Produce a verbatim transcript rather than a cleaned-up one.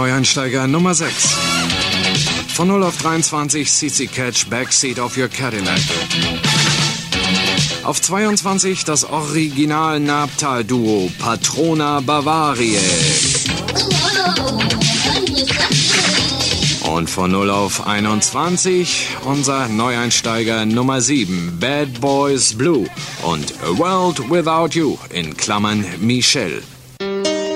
Neueinsteiger Nummer sechs. Von null auf dreiundzwanzig C C Catch Backseat of Your Cadillac. Auf zweiundzwanzig das Original Nabtal-Duo Patrona Bavaria. Und von null auf einundzwanzig unser Neueinsteiger Nummer sieben Bad Boys Blue und A World Without You in Klammern Michelle.